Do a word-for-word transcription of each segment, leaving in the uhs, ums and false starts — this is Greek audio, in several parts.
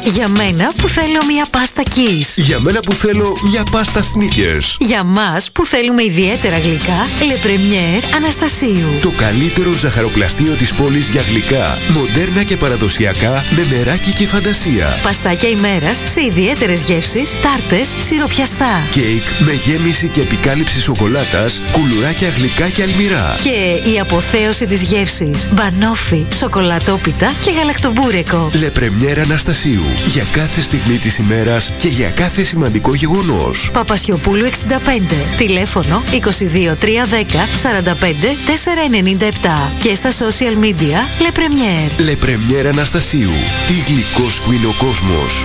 Για μένα που θέλω μια πάστα Kiss. Για μένα που θέλω μια πάστα Snickers. Για μας που θέλουμε ιδιαίτερα γλυκά, Le Premier Αναστασίου. Το καλύτερο ζαχαροπλαστείο της πόλης για γλυκά, μοντέρνα και παραδοσιακά, με μεράκι και φαντασία. Παστάκια ημέρας σε ιδιαίτερες γεύσεις, τάρτες, σιροπιαστά. Κέικ με γέμιση και επικάλυψη σοκολάτας, κουλουράκια γλυκά και αλμυρά. Και η αποθέωση της γεύσης, μπανόφι, σοκολατόπιτα και γαλακτομπούρεκο. Le Premier Αναστασίου. Για κάθε στιγμή της ημέρας και για κάθε σημαντικό γεγονός. Παπασιοπούλου εξήντα πέντε. Τηλέφωνο είκοσι δύο τριακόσια δέκα σαράντα πέντε τετρακόσια ενενήντα επτά. Και στα social media Le Premier. Le Premier Αναστασίου. Τι γλυκός που είναι ο κόσμος.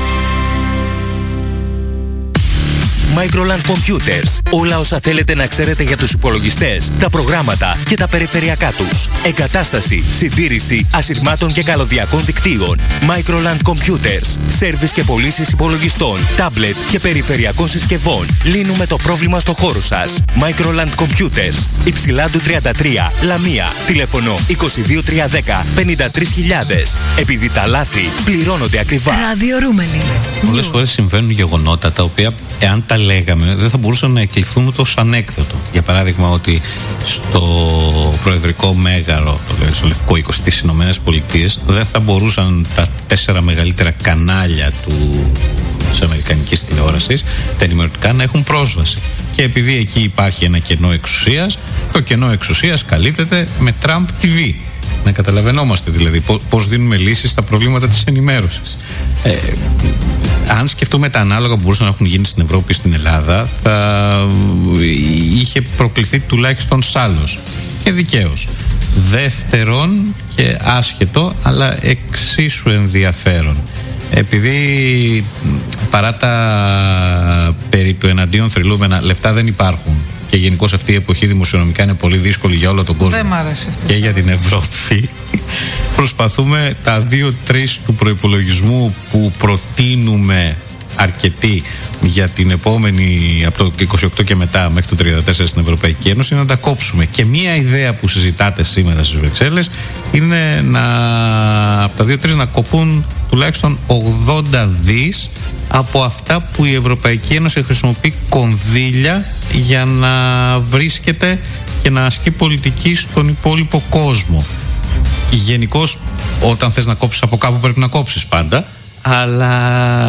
Microland Computers. Όλα όσα θέλετε να ξέρετε για τους υπολογιστές, τα προγράμματα και τα περιφερειακά τους. Εγκατάσταση, συντήρηση ασυρμάτων και καλωδιακών δικτύων. Microland Computers. Σέρβις και πωλήσεις υπολογιστών, τάμπλετ και περιφερειακών συσκευών. Λύνουμε το πρόβλημα στο χώρο σας. Microland Computers. Υψηλάντου τριάντα τρία, Λαμία. Τηλέφωνο είκοσι δύο τριακόσια δέκα πενήντα τρεις χιλιάδες. Επειδή τα λάθη πληρώνονται ακριβά. Ράδιο Ρούμελι. Πολλές φορές συμβαίνουν γεγονότα τα οποία, εάν τα λέγαμε, δεν θα μπορούσαν να εκλειφθούν το ως ανέκδοτο. Για παράδειγμα, ότι στο προεδρικό μέγαρο, στο Λευκό είκοσι στις Ηνωμένες Πολιτείες, δεν θα μπορούσαν τα τέσσερα μεγαλύτερα κανάλια του, της αμερικανικής τηλεόρασης, τα ενημερωτικά, να έχουν πρόσβαση. Και επειδή εκεί υπάρχει ένα κενό εξουσίας, το κενό εξουσίας καλύπτεται με Trump τι βι. Να καταλαβαίνόμαστε δηλαδή πώς δίνουμε λύσεις στα προβλήματα της ενημέρωσης. Ε, αν σκεφτούμε τα ανάλογα που μπορούσαν να έχουν γίνει στην Ευρώπη ή στην Ελλάδα, θα είχε προκληθεί τουλάχιστον σάλος. Και δικαίως. Δεύτερον, και άσχετο, αλλά εξίσου ενδιαφέρον. Επειδή παρά τα περί του εναντίον θρυλούμενα λεφτά δεν υπάρχουν και γενικώς αυτή η εποχή δημοσιονομικά είναι πολύ δύσκολη για όλο τον κόσμο, δεν μ' άρεσε αυτή και για την Ευρώπη, προσπαθούμε τα δύο τρεις του προϋπολογισμού που προτείνουμε αρκετοί για την επόμενη, από το είκοσι οκτώ και μετά μέχρι το τριάντα τέσσερα στην Ευρωπαϊκή Ένωση, να τα κόψουμε. Και μία ιδέα που συζητάτε σήμερα στις Βρυξέλλες είναι να, από τα δύο τρεις να κοπούν τουλάχιστον ογδόντα δις από αυτά που η Ευρωπαϊκή Ένωση χρησιμοποιεί κονδύλια για να βρίσκεται και να ασκεί πολιτική στον υπόλοιπο κόσμο. Γενικώς, όταν θες να κόψεις από κάπου, πρέπει να κόψεις πάντα, αλλά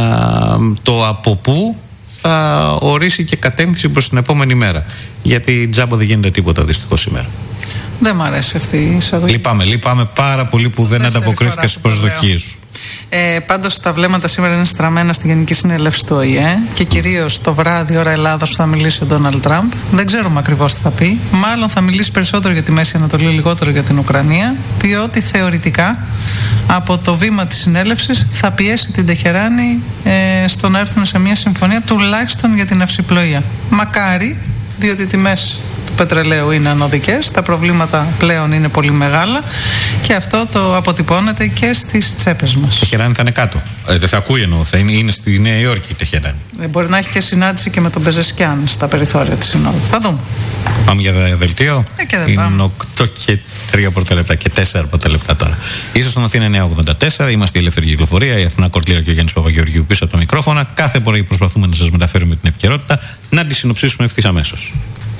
το από πού θα ορίσει και κατεύθυνση προς την επόμενη μέρα. Γιατί τζάμπα δεν γίνεται τίποτα δυστυχώς σήμερα. Δεν μ' αρέσει αυτή η εισαγωγή. Λυπάμαι, λυπάμαι πάρα πολύ που δεν ανταποκρίθηκα στις προσδοκίες σου. Ε, πάντως τα βλέμματα σήμερα είναι στραμμένα στη Γενική Συνέλευση του Ο Η Ε και κυρίως το βράδυ ώρα Ελλάδος που θα μιλήσει ο Ντόναλντ Τραμπ. Δεν ξέρουμε ακριβώς τι θα πει. Μάλλον θα μιλήσει περισσότερο για τη Μέση Ανατολή, λιγότερο για την Ουκρανία, διότι θεωρητικά από το βήμα της συνέλευσης θα πιέσει την Τεχεράνη ε, στο να έρθουν σε μια συμφωνία τουλάχιστον για την αυσιπλοεία. Μακάρι, διότι οι τιμές του πετρελαίου είναι ανωδικές, τα προβλήματα πλέον είναι πολύ μεγάλα και αυτό το αποτυπώνεται και στις τσέπες μας. Η Τεχεράνη θα είναι κάτω. Ε, δεν θα ακούει εννοώ, θα είναι, είναι στη Νέα Υόρκη η Τεχεράνη. Ε, μπορεί να έχει και συνάντηση και με τον Πεζεσκιάν στα περιθώρια της Συνόδου. Θα δούμε. Πάμε για δελτίο. Ε, και δεν είναι πάμε. οκτώ και τρία πρώτα λεπτά και τέσσερα πρώτα λεπτά τώρα. Ίσως στον Αθήνα εννιακόσια ογδόντα τέσσερα, είμαστε η Ελεύθερη Κυκλοφορία, η Αθηνά Κορτλήρα και ο Γιάννης Παπαγεωργίου πίσω από τα μικρόφωνα. Κάθε πρωί προσπαθούμε να σας μεταφέρουμε την επικαιρότητα, να τη συνοψίσουμε ευθύς αμέσως.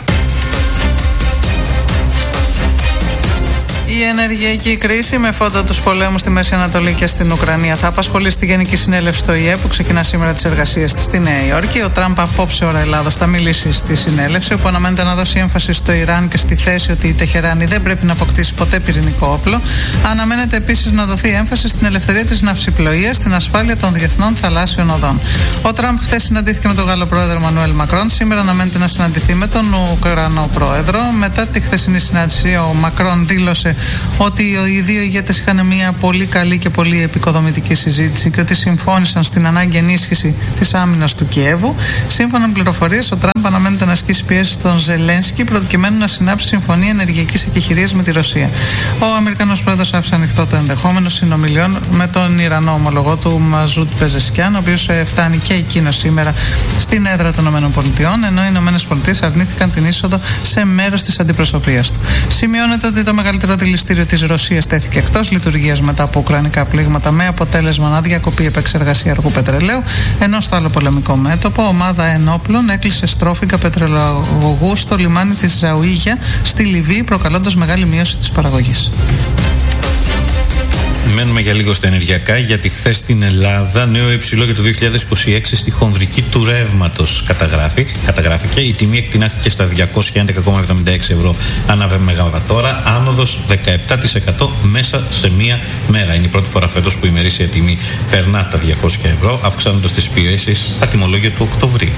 Η ενεργειακή κρίση με φόντα τους πολέμους στη Μέση Ανατολή και στην Ουκρανία θα απασχολήσει τη Γενική Συνέλευση του Ο Η Ε που ξεκινά σήμερα τις εργασίες της στη Νέα Υόρκη. Ο Τραμπ απόψε ώρα Ελλάδος θα μιλήσει στη συνέλευση, όπου αναμένεται να δώσει έμφαση στο Ιράν και στη θέση ότι η Τεχεράνη δεν πρέπει να αποκτήσει ποτέ πυρηνικό όπλο. Αναμένεται επίσης να δοθεί έμφαση στην ελευθερία της ναυσιπλοείας, στην ασφάλεια των διεθνών θαλάσσιων οδών. Ο Τραμπ χθες συναντήθηκε με τον Γάλλο πρόεδρο Μανουέλ Μακρόν. Σήμερα αναμένεται να συναντηθεί με τον Ουκρανό πρόεδρο. Μετά τη χθεσινή συνάντηση, ο Μακρόν δήλωσε ότι οι δύο ηγέτες είχαν μια πολύ καλή και πολύ επικοδομητική συζήτηση και ότι συμφώνησαν στην ανάγκη ενίσχυση της άμυνας του Κιέβου. Σύμφωνα με πληροφορίες, ο Τραμπ αναμένεται να ασκήσει πιέσεις στον Ζελένσκι προκειμένου να συνάψει συμφωνία ενεργειακής εκεχηρίας με τη Ρωσία. Ο Αμερικανός πρόεδρος άφησε ανοιχτό το ενδεχόμενο συνομιλιών με τον Ιρανό ομολογό του Μαζούτ Πεζεσκιάν, ο οποίος φτάνει και εκείνο σήμερα στην έδρα των ΗΠΑ, ενώ οι ΗΠΑ αρνήθηκαν την είσοδο σε μέρος της αντιπροσωπείας του. Σημειώνεται ότι το μεγαλύτερο εκκληστήριο της Ρωσίας τέθηκε εκτός λειτουργίας μετά από ουκρανικά πλήγματα, με αποτέλεσμα να διακοπεί η επεξεργασία αργού πετρελαίου, ενώ στο άλλο πολεμικό μέτωπο ομάδα ενόπλων έκλεισε στρόφιγγα πετρελαγωγού στο λιμάνι της Ζαουίγια στη Λιβύη, προκαλώντας μεγάλη μείωση της παραγωγής. Μένουμε για λίγο στα ενεργειακά, γιατί χθες στην Ελλάδα νέο υψηλό για το δύο χιλιάδες είκοσι έξι στη χονδρική του ρεύματος καταγράφηκε. Η τιμή εκτινάχθηκε στα διακόσια έντεκα κόμμα εβδομήντα έξι ευρώ ανά μεγαβατόρα, άνοδος δεκαεπτά τοις εκατό μέσα σε μία μέρα. Είναι η πρώτη φορά φέτος που η ημερήσια τιμή περνά τα διακόσια ευρώ, αυξάνοντας τις πιέσεις στα τιμολόγια του Οκτωβρίου.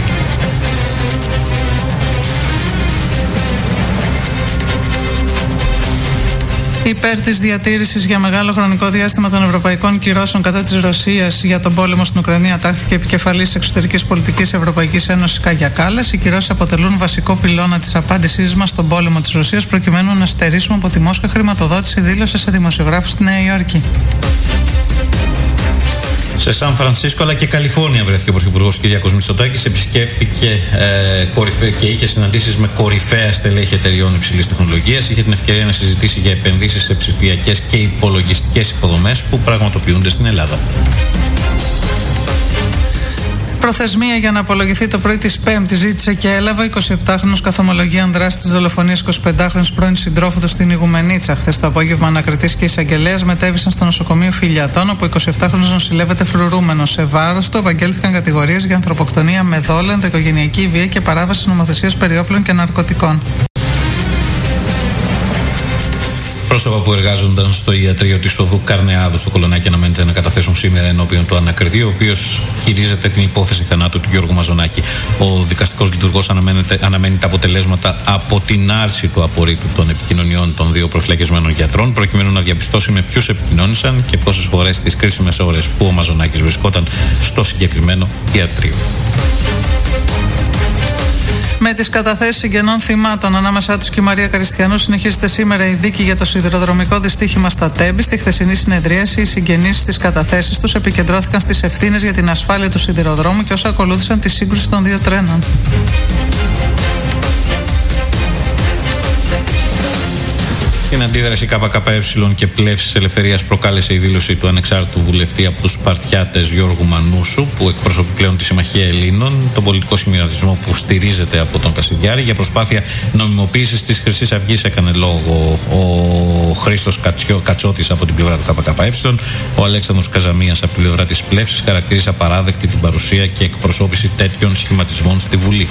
Υπέρ της διατήρησης για μεγάλο χρονικό διάστημα των ευρωπαϊκών κυρώσεων κατά της Ρωσίας για τον πόλεμο στην Ουκρανία τάχθηκε επικεφαλής εξωτερικής πολιτικής Ευρωπαϊκής Ένωσης Κάγια Κάλλας. Οι κυρώσεις αποτελούν βασικό πυλώνα της απάντησής μας στον πόλεμο της Ρωσίας, προκειμένου να στερήσουμε από τη Μόσχα χρηματοδότηση, δήλωσε σε δημοσιογράφους στη Νέα Υόρκη. Σε Σαν Φρανσίσκο αλλά και Καλιφόρνια βρέθηκε ο Πρωθυπουργός Κυριάκος Μητσοτάκης, επισκέφθηκε ε, κορυφε... και είχε συναντήσεις με κορυφαία στελέχη εταιριών υψηλής τεχνολογίας. Είχε την ευκαιρία να συζητήσει για επενδύσεις σε ψηφιακές και υπολογιστικές υποδομές που πραγματοποιούνται στην Ελλάδα. Προθεσμία για να απολογηθεί το πρωί της Πέμπτης ζήτησε και έλαβε εικοσιεπτάχρονος καθ' ομολογία ανδράσης της δολοφονίας εικοσιπεντάχρονης πρώην συντρόφου του στην Ιγουμενίτσα. Χθες το απόγευμα, ανακριτής και εισαγγελέας μετέβησαν στο νοσοκομείο Φιλιατών, όπου ο εικοσιεπτάχρονος νοσηλεύεται φρουρούμενος. Σε βάρος του απαγγέλθηκαν κατηγορίες για ανθρωποκτονία με δόλο, ενδοοικογενειακή βία και παράβαση νομοθεσίας περί όπλων και ναρκωτικών. Πρόσωπα που εργάζονταν στο ιατρείο της οδού Καρνεάδου στο Κολονάκι αναμένεται να καταθέσουν σήμερα ενώπιον του ανακριτή, ο οποίος χειρίζεται την υπόθεση θανάτου του Γιώργου Μαζονάκη. Ο δικαστικός λειτουργός αναμένει τα αποτελέσματα από την άρση του απορρίτου των επικοινωνιών των δύο προφυλακισμένων γιατρών, προκειμένου να διαπιστώσει με ποιους επικοινώνησαν και πόσες φορές τις κρίσιμες ώρες που ο Μαζονάκης βρισκόταν στο συγκεκριμένο ιατρείο. Με τις καταθέσεις συγγενών θυμάτων, ανάμεσά τους και η Μαρία Καριστιανού, συνεχίζεται σήμερα η δίκη για το σιδηροδρομικό δυστύχημα στα Τέμπη. Στη χθεσινή συνεδρίαση, οι συγγενείς στις καταθέσεις τους επικεντρώθηκαν στις ευθύνες για την ασφάλεια του σιδηροδρόμου και όσα ακολούθησαν τη σύγκρουση των δύο τρένων. Την αντίδραση ΚΚΕ και Πλεύσης Ελευθερίας προκάλεσε η δήλωση του ανεξάρτητου βουλευτή από τους Σπαρτιάτες Γιώργου Μανούσου, που εκπροσωπεί πλέον τη Συμμαχία Ελλήνων, τον πολιτικό σχηματισμό που στηρίζεται από τον Κασιδιάρη. Για προσπάθεια νομιμοποίησης της Χρυσής Αυγής έκανε λόγο ο Χρήστος Κατσότης από την πλευρά του ΚΚΕ. Ο Αλέξανδρος Καζαμίας από την πλευρά της Πλεύσης χαρακτήρισε απαράδεκτη την παρουσία και εκπροσώπηση τέτοιων σχηματισμών στη Βουλή.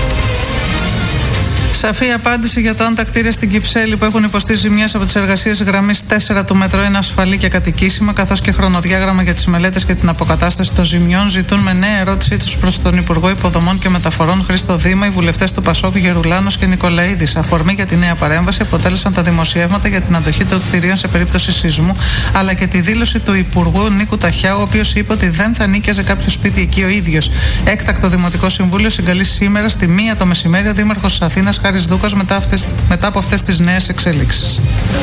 Σαφή απάντηση για το αν τα κτίρια στην Κυψέλη που έχουν υποστεί ζημιές από τις εργασίες γραμμής τέσσερα του μετρό είναι ασφαλή και κατοικήσιμα, καθώς και χρονοδιάγραμμα για τις μελέτες και την αποκατάσταση των ζημιών, ζητούν με νέα ερώτησή τους προς τον Υπουργό Υποδομών και Μεταφορών Χρήστο Δήμα οι βουλευτές του Πασόκ Γερουλάνος και Νικολαίδης. Αφορμή για τη νέα παρέμβαση αποτέλεσαν τα δημοσιεύματα για την αντοχή των κτηρίων σε περίπτωση σεισμού, αλλά και τη δήλωση του Υπουργού Νίκου Ταχιάου, ο οποίος είπε ότι δεν θα νίκιαζε κάποιο σπίτι εκεί ο ίδιος. Έκτακτο Δημοτικό Συμβούλιο συγκαλεί σήμερα στη μία το μεσημέρι ο Δήμαρχος της Αθήνας Χάρης Δούκας μετά, αυτές, μετά από αυτές τις νέες εξέλιξεις.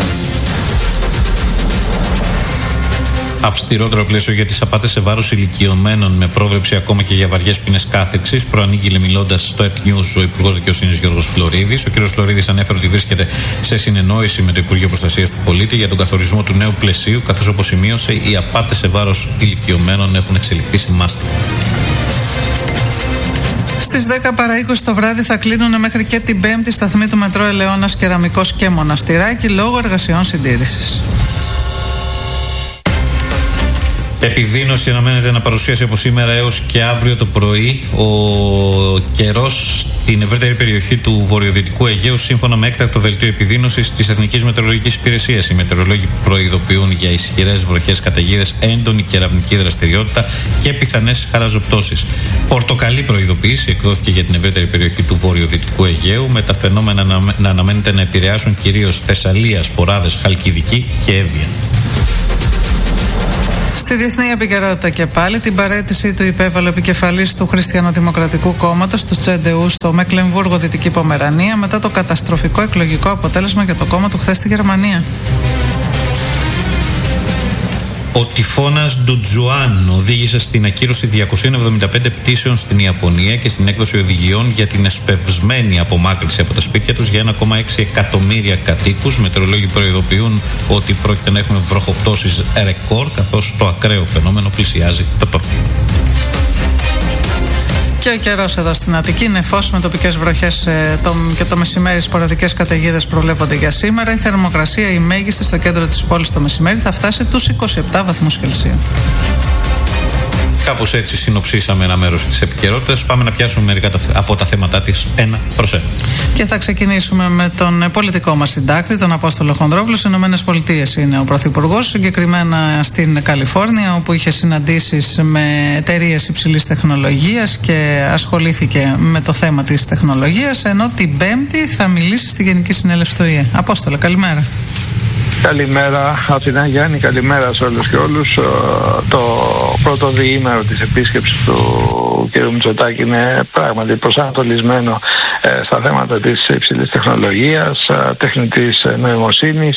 Αυστηρότερο πλαίσιο για τις απάτες σε βάρος ηλικιωμένων, με πρόβλεψη ακόμα και για βαριές ποινές κάθεξης, προανήγγειλε μιλώντας στο Ep News ο Υπουργός Δικαιοσύνης Γιώργος Φλωρίδης. Ο κ. Φλωρίδης ανέφερε ότι βρίσκεται σε συνεννόηση με το Υπουργείο Προστασίας του Πολίτη για τον καθορισμό του νέου πλαισίου, καθώς, όπως σημείωσε, οι απάτες σε βάρος ηλικιωμένων έχουν εξελιχθεί σε μάστιγα. Στις δέκα παρά είκοσι το βράδυ θα κλείνουν μέχρι και την Πέμπτη σταθμοί του μετρό Ελαιώνας, Κεραμικός και Μοναστηράκι λόγω εργασιών συντήρησης. Επιδείνωση αναμένεται να παρουσιάσει από σήμερα έως και αύριο το πρωί ο καιρός στην ευρύτερη περιοχή του βορειοδυτικού Αιγαίου, σύμφωνα με έκτακτο δελτίο επιδείνωσης της Εθνικής Μετεωρολογικής Υπηρεσίας. Οι μετεωρολόγοι προειδοποιούν για ισχυρές βροχές, καταιγίδες, έντονη κεραυνική δραστηριότητα και πιθανές χαραζοπτώσεις. Πορτοκαλί προειδοποίηση εκδόθηκε για την ευρύτερη περιοχή του βορειοδυτικού Αιγαίου, με τα φαινόμενα να αναμένεται να επηρεάσουν κυρίως Θεσσαλία, Σποράδες, Χαλκιδική και Εύβοια. Στη διεθνή επικαιρότητα και πάλι, την παραίτηση του υπέβαλε ο επικεφαλής του Χριστιανοδημοκρατικού Κόμματος, του Τσέντεου, στο Μεκλεμβούργο, Δυτική Πομερανία, μετά το καταστροφικό εκλογικό αποτέλεσμα για το κόμμα του χθες στη Γερμανία. Ο τυφώνας Ντουτζουάν οδήγησε στην ακύρωση διακόσιες εβδομήντα πέντε πτήσεων στην Ιαπωνία και στην έκδοση οδηγιών για την εσπευσμένη απομάκρυνση από τα σπίτια τους για ένα κόμμα έξι εκατομμύρια κατοίκους. Μετεωρολόγοι προειδοποιούν ότι πρόκειται να έχουμε βροχοπτώσεις ρεκόρ, καθώς το ακραίο φαινόμενο πλησιάζει το τοπίο. Και ο καιρός εδώ στην Αττική είναι φως με τοπικές βροχές ε, το, και το μεσημέρι σποραδικές καταιγίδες προβλέπονται για σήμερα. Η θερμοκρασία η μέγιστη στο κέντρο της πόλης το μεσημέρι θα φτάσει τους είκοσι επτά βαθμούς Κελσίου. Κάπως έτσι συνοψίσαμε ένα μέρος της επικαιρότητας. Πάμε να πιάσουμε μερικά από τα θέματα της ένα προς ένα. Και θα ξεκινήσουμε με τον πολιτικό μας συντάκτη, τον Απόστολο Χονδρόπουλο. Στις Ηνωμένες Πολιτείες είναι ο Πρωθυπουργός, συγκεκριμένα στην Καλιφόρνια, όπου είχε συναντήσεις με εταιρείες υψηλής τεχνολογίας και ασχολήθηκε με το θέμα της τεχνολογίας, ενώ την Πέμπτη θα μιλήσει στη Γενική Συνέλευση του ΙΕ. Απόστολο, καλημέρα. Καλημέρα Αθηνά Γιάννη, καλημέρα σε όλους και όλους. Το πρώτο διήμερο της επίσκεψης του κ. Μητσοτάκη είναι πράγματι προσανατολισμένο στα θέματα της υψηλής τεχνολογίας, τεχνητής νοημοσύνης.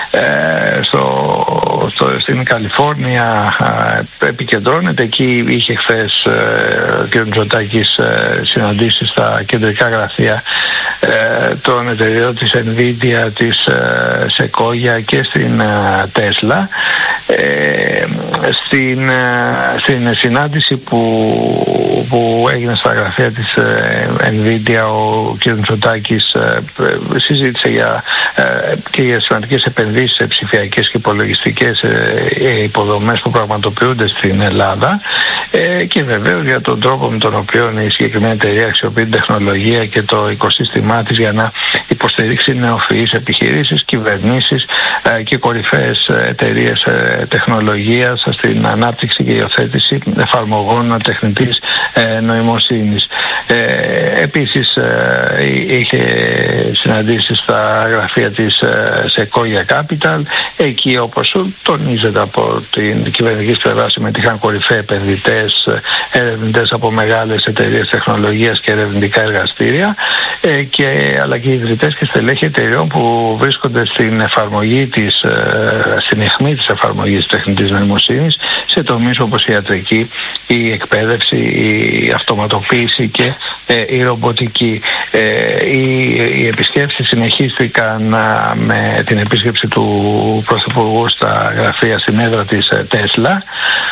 Στο, στο, στην Καλιφόρνια επικεντρώνεται. Εκεί είχε χθες ο κ. Μητσοτάκης συναντήσεις στα κεντρικά γραφεία των εταιρεών της Nvidia, της Sequoia και στην Τέσλα. Ε, στην, στην συνάντηση που, που έγινε στα γραφεία της ε, Nvidia, ο κ. Μητσοτάκης ε, συζήτησε για, ε, και για σημαντικές επενδύσεις σε ψηφιακές και υπολογιστικές ε, υποδομές που πραγματοποιούνται στην Ελλάδα ε, και βεβαίως για τον τρόπο με τον οποίο η συγκεκριμένη εταιρεία αξιοποιεί την τεχνολογία και το οικοσύστημά της για να υποστηρίξει νεοφυείς επιχειρήσεις, κυβερνήσεις ε, και κορυφαίες εταιρείες ε, τεχνολογίας στην ανάπτυξη και υιοθέτηση εφαρμογών τεχνητής ε, νοημοσύνης. Ε, επίσης ε, είχε συναντήσεις στα γραφεία της ε, Sequoia Capital. Εκεί, όπως τονίζεται από την κυβερνητική πλευρά, συμμετείχαν κορυφαίοι επενδυτές, ερευνητές από μεγάλες εταιρείες τεχνολογίας και ερευνητικά εργαστήρια ε, και, αλλά και ιδρυτές και στελέχη εταιρεών που βρίσκονται στην εφαρμογή της, ε, στην αιχμή της εφαρμογής τεχνητής νοημοσύνης σε τομείς όπως η ιατρική, η εκπαίδευση, η αυτοματοποίηση και ε, η ρομποτική. Ε, οι, οι επισκέψεις συνεχίστηκαν α, με την επίσκεψη του Πρωθυπουργού στα γραφεία στην έδρα της ε, Τέσλα.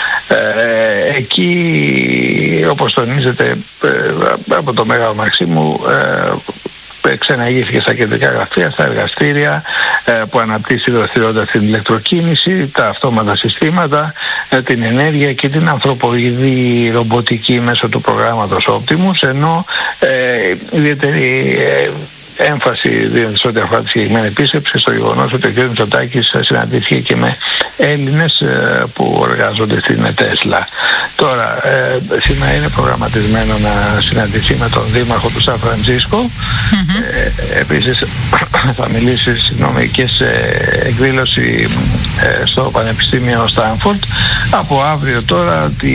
Ε, εκεί, όπως τονίζεται ε, από το Μέγαρο Μαξίμου, ε, ξεναγήθηκε στα κεντρικά γραφεία, στα εργαστήρια ε, που αναπτύσσει δραστηριότητα στην ηλεκτροκίνηση, τα αυτόματα συστήματα, ε, την ενέργεια και την ανθρωποειδή ρομποτική μέσω του προγράμματος Optimus, ενώ ε, ιδιαίτερη ε, έμφαση δίνεται σε ό,τι αφορά τη συγκεκριμένη επίσκεψη στο γεγονός ότι ο κ. Μητσοτάκης συναντήθηκε και με Έλληνες ε, που εργάζονται στην Τέσλα. Τώρα, ε, σήμερα είναι προγραμματισμένο να συναντηθεί με τον Δήμαρχο του Σαν Φρανσίσκο. Mm-hmm. Ε, επίσης θα μιλήσει συγγνώμη, και σε εκδήλωση ε, στο Πανεπιστήμιο Στάνφορντ. Από αύριο τώρα τη,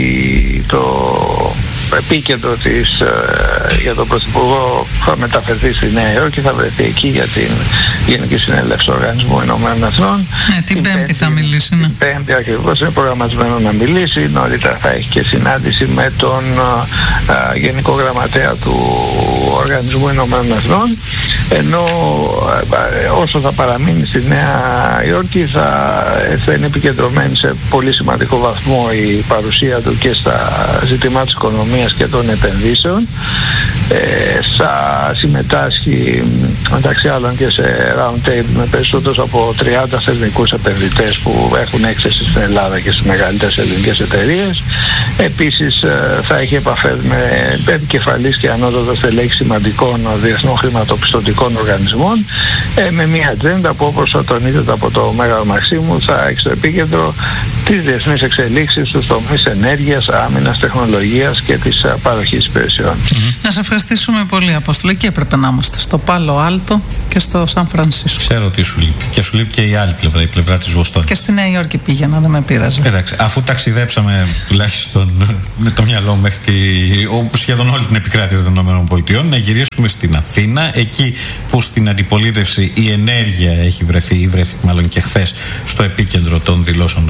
το επίκεντρο της ε, για τον Πρωθυπουργό θα μεταφερθεί στη Νέα Υόρκη, θα βρεθεί εκεί για την Γενική Συνέλευση του Οργανισμού Ηνωμένων Εθνών. Ναι, την Πέμπτη, πέμπτη θα μιλήσει. Ναι. Την Πέμπτη ακριβώς είναι προγραμματισμένο να μιλήσει. Νωρίτερα θα έχει και συνάντηση με τον α, Γενικό Γραμματέα του Οργανισμού Ηνωμένων Εθνών. Ενώ α, όσο θα παραμείνει στη Νέα Υόρκη θα, θα είναι επικεντρωμένη σε πολύ σημαντικό βαθμό η παρουσία του και στα ζητήματα της οικονομίας και των επενδύσεων. Ε, θα συμμετάσχει μεταξύ άλλων και σε round table με περισσότερους από τριάντα θεσμικούς επενδυτές που έχουν έξεση στην Ελλάδα και στις μεγαλύτερες ελληνικές εταιρείες. Επίσης θα έχει επαφές με επικεφαλής και ανώτατα στελέχη σημαντικών διεθνών χρηματοπιστωτικών οργανισμών ε, με μια ατζέντα που, όπως τονίζεται από το Μέγαρο Μαξίμου, θα έχει στο επίκεντρο τις διεθνείς εξελίξεις στους τομείς ενέργειας, άμυνας, τεχνολογίας και της παροχής υπηρεσιών. Mm-hmm. Να σε ευχαριστήσουμε πολύ, Απόστολε, και έπρεπε να είμαστε στο Πάλο Άλτο και στο Σαν Φρανσίσκο. Ξέρω τι σου λείπει. Και σου λείπει και η άλλη πλευρά, η πλευρά της Βοστόνης. Και στη Νέα Υόρκη πήγαινα, δεν με πείραζε. Εντάξει, αφού ταξιδέψαμε τουλάχιστον με το μυαλό μέχρι τη, όπως σχεδόν όλη την επικράτεια των ΗΠΑ, να γυρίσουμε στην Αθήνα, εκεί που στην αντιπολίτευση η ενέργεια έχει βρεθεί, ή βρεθεί μάλλον και χθες, στο επίκεντρο των δηλώσεων των στελεχών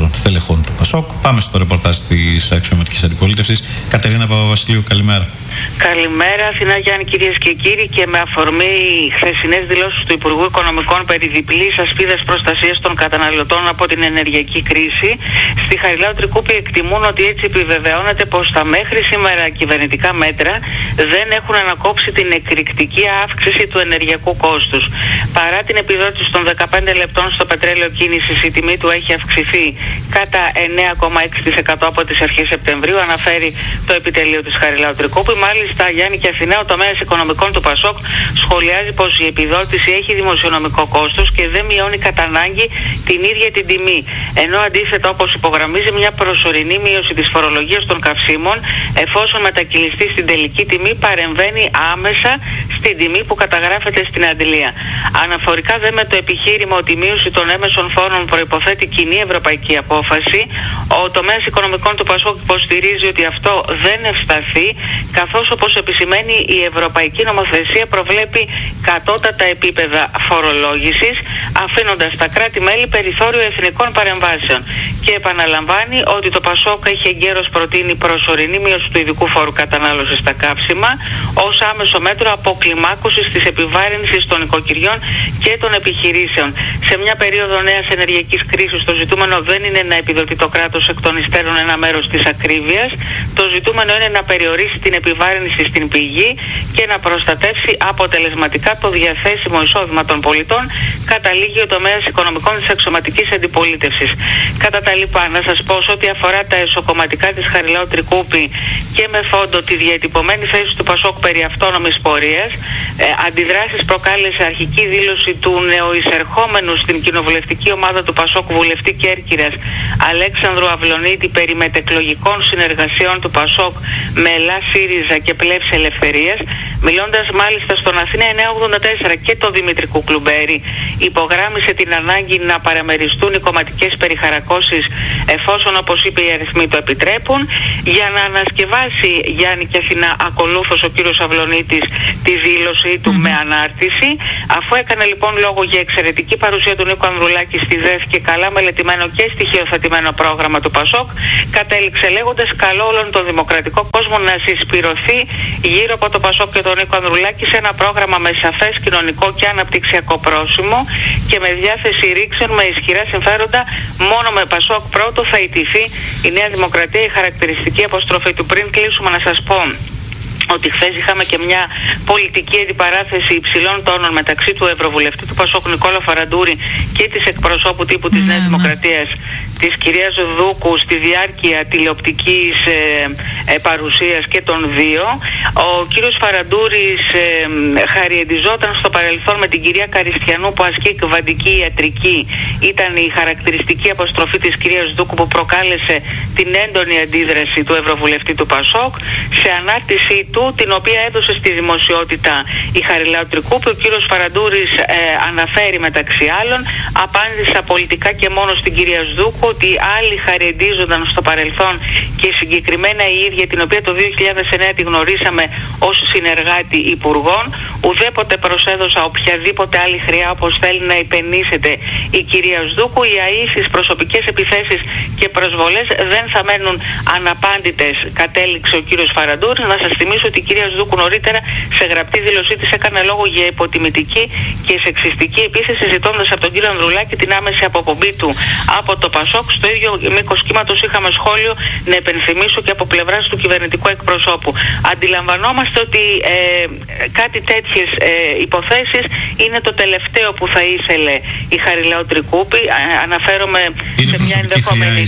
στελεχών του Πασόκ. Πάμε στο ρεπορτάζ της αξιωματικής αντιπολίτευσης. Κατερίνα Παπαβασιλείου, καλημέρα. Καλημέρα, Αθηνά, Γιάννη, κυρίες και κύριοι. Και με αφορμή χθεσινές δηλώσεις του Υπουργού Οικονομικών περί διπλής ασπίδας προστασίας των καταναλωτών από την ενεργειακή κρίση, στη Χαριλάου Τρικούπη εκτιμούν ότι έτσι επιβεβαιώνεται πως τα μέχρι σήμερα κυβερνητικά μέτρα δεν έχουν ανακόψει την εκρηκτική αύξηση του ενεργειακού κόστους. Παρά την επιδότηση των δεκαπέντε λεπτών στο πετρέλαιο κίνησης, η τιμή του έχει αυξηθεί κατά εννέα κόμμα έξι τοις εκατό από τις αρχές Σεπτεμβρίου, αναφέρει το επιτελείο της Χαριλάου Τρικούπη. Μάλιστα, Γιάννη και Αθηνά, ο τομέας οικονομικών του Πασόκ σχολιάζει πως η επιδότηση έχει δημοσιονομικό κόστος και δεν μειώνει κατά ανάγκη την ίδια την τιμή. Ενώ αντίθετα, όπως υπογραμμίζει, μια προσωρινή μείωση της φορολογίας των καυσίμων, εφόσον μετακυλιστεί στην τελική τιμή, παρεμβαίνει άμεσα στην τιμή που καταγράφεται στην αντιλία. Αναφορικά δε με το επιχείρημα ότι η μείωση των έμεσων φόρων προϋποθέτει κοινή ευρωπαϊκή απόφαση, ο τομέας οικονομικών του Πασόκ υποστηρίζει ότι αυτό δεν ευσταθεί, καθώς όπως επισημαίνει η Ευρωπαϊκή Νομοθεσία προβλέπει κατώτατα επίπεδα φορολόγησης, αφήνοντας τα κράτη-μέλη περιθώριο εθνικών παρεμβάσεων. Και επαναλαμβάνει ότι το Πασόκ έχει εγκαίρως προτείνει προσωρινή μείωση του ειδικού φόρου κατανάλωσης στα καύσιμα ως άμεσο μέτρο αποκλιμάκωσης της επιβάρυνσης των οικοκυριών και των επιχειρήσεων. Σε μια περίοδο νέας ενεργειακής κρίσης, το ζητούμενο δεν είναι να επιδοτεί το κράτος εκ των υστέρων ένα μέρος της ακρίβειας. Το ζητούμενο είναι να περιορίσει την επιβάρυνση στην πηγή και να προστατεύσει αποτελεσματικά το διαθέσιμο εισόδημα των πολιτών, καταλήγει ο τομέας οικονομικών της αξιωματικής αντιπολίτευσης. Κατά τα λοιπά, να σας πω σε ό,τι αφορά τα εσωκομματικά της Χαριλάου Τρικούπη και με φόντο τη διατυπωμένη θέση του Πασόκ περί αυτόνομης πορείας, ε, αντιδράσεις προκάλεσε αρχική δήλωση του νεοεισερχόμενου στην κοινοβουλευτική ομάδα του Πασόκ βουλευτή Κέρκυρας Αλέξανδρου Αυλωνίτη περί μετεκλογικών συνεργασιών του Πασόκ με ΕΛΑ, ΣΥΡΙΖΑ και Πλεύση Ελευθερίας, μιλώντας μάλιστα στον Αθήνα εννιακόσια ογδόντα τέσσερα και το Δημήτρη Κουκλουμπέρη, υπογράμμισε την ανάγκη να παραμεριστούν οι κομματικές περιχαρακώσεις εφόσον, όπως είπε, οι αριθμοί το επιτρέπουν. Για να ανασκευάσει, Γιάννη και Αθηνά, ακολούθως ο κύριος Αυλωνίτης τη δήλωσή του mm-hmm. με ανάρτηση, αφού έκανε λοιπόν λόγο για εξαιρετική παρουσία του Νίκου Ανδρουλάκη στη ΔΕΘ και καλά μελετημένο και στοιχειοθετημένο πρόγραμμα του Πασόκ, κατέληξε λέγοντας καλό όλον τον δημοκρατικό κόσμο να συσπηρωθεί γύρω από το Πασόκ και τον Νίκο Ανδρουλάκη σε ένα πρόγραμμα με σαφές κοινωνικό και αναπτυξιακό πρόσημο και με διάθεση ρήξεων με ισχυρά συμφέροντα. Μόνο με Πασόκ πρώτο θα ιτηθεί η Νέα Δημοκρατία, η χαρακτηριστική αποστροφή του. Πριν κλείσουμε, να σας πω ότι χθες είχαμε και μια πολιτική αντιπαράθεση υψηλών τόνων μεταξύ του Ευρωβουλευτή του Πασόκ Νικόλα Φαραντούρη και της εκπροσώπου τύπου της ναι, Νέας ναι. Δημοκρατίας της κυρίας Δούκου στη διάρκεια τηλεοπτικής ε, ε, παρουσίας και των δύο. Ο κύριος Φαραντούρης ε, χαριεντιζόταν στο παρελθόν με την κυρία Καριστιανού που ασκεί κβαντική ιατρική. Ήταν η χαρακτηριστική αποστροφή της κυρίας Δούκου που προκάλεσε την έντονη αντίδραση του Ευρωβουλευτή του Πασόκ. Σε ανάρτησή του, την οποία έδωσε στη δημοσιότητα η Χαριλάου Τρικούπη, ο κύριος Φαραντούρης ε, αναφέρει μεταξύ άλλων, απάντησα πολιτικά και μόνο στην κυρία Δούκου ότι άλλοι χαριεντίζονταν στο παρελθόν και συγκεκριμένα η ίδια, την οποία το δύο χιλιάδες εννέα τη γνωρίσαμε ως συνεργάτη υπουργών. Ουδέποτε προσέδωσα οποιαδήποτε άλλη χρειά όπως θέλει να υπενήσετε η κυρία Σδούκου. Οι αήσεις προσωπικές επιθέσεις και προσβολές δεν θα μένουν αναπάντητες, κατέληξε ο κύριος Φαραντούρης. Να σας θυμίσω ότι η κυρία Σδούκου νωρίτερα σε γραπτή δήλωσή της έκανε λόγο για υποτιμητική και σεξιστική επίθεση, ζητώντας από τον κύριο Ανδρουλάκη την άμεση αποπομπή του από το Πασόκ. Στο ίδιο μήκος κύματος είχαμε σχόλιο, να επενθυμίσω, και από πλευράς του κυβερνητικού εκπροσώπου. Αντιλαμβανόμαστε ότι ε, κάτι τέτοιες ε, υποθέσεις είναι το τελευταίο που θα ήθελε η Χαριλάου Τρικούπη. Ε, αναφέρομαι είναι σε μια ενδεχόμενη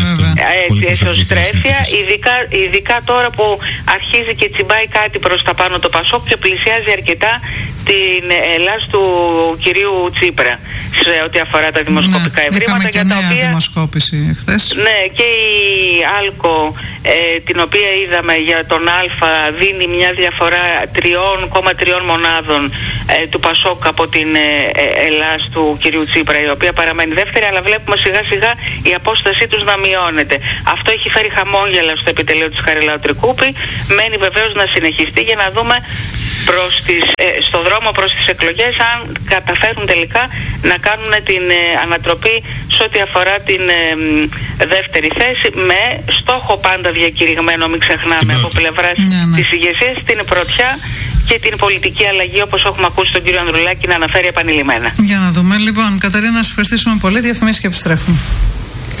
εσωστρέφεια, ειδικά, ειδικά τώρα που αρχίζει και τσιμπάει κάτι προς τα πάνω το Πασόκ και πλησιάζει αρκετά την Ελλάς του κυρίου Τσίπρα σε ό,τι αφορά τα δημοσκοπικά ναι, ευρήματα, για τα οποία δημοσκόπηση χθες. Ναι, και η Άλκο ε, την οποία είδαμε για τον Α δίνει μια διαφορά τρία κόμμα τρία μονάδων ε, του Πασόκ από την ε, ε, Ελλάς του κυρίου Τσίπρα, η οποία παραμένει δεύτερη, αλλά βλέπουμε σιγά σιγά η απόστασή τους να μειώνεται. Αυτό έχει φέρει χαμόγελα στο επιτελείο της Χαριλάου Τρικούπη. Μένει βεβαίως να συνεχιστεί για να δούμε προς τις, ε, στο δρόμο προς τις εκλογές αν καταφέρουν τελικά να κάνουν την ε, ανατροπή σε ό,τι αφορά την ε, δεύτερη θέση, με στόχο πάντα διακηρυγμένο, μην ξεχνάμε, από πλευράς ναι, ναι. της ηγεσίας, την πρωτιά και την πολιτική αλλαγή, όπως έχουμε ακούσει τον κύριο Ανδρουλάκη να αναφέρει επανειλημμένα. Για να δούμε. Λοιπόν, Κατερίνα, να σας ευχαριστήσουμε πολύ. Διαφημίσεις και επιστρέφουμε.